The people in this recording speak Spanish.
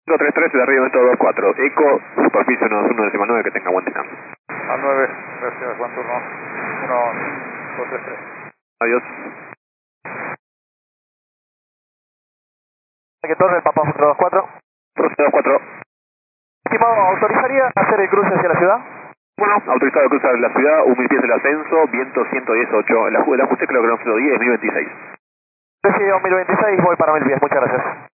533 de arriba, 24. Eco, superficie 1.1.9, que tenga buen descanso. A 9, gracias, buen turno. 1, 2, 3, 3. Adiós. ¿Qué torre, el Papa 424? 424. Estimado, ¿autorizaría hacer el cruce hacia la ciudad? Bueno, autorizado a cruzar la ciudad, 1.000 pies del ascenso, viento 118. El ajuste creo que no fue 10, 1026. Decido 1026, voy para 1000 pies, muchas gracias.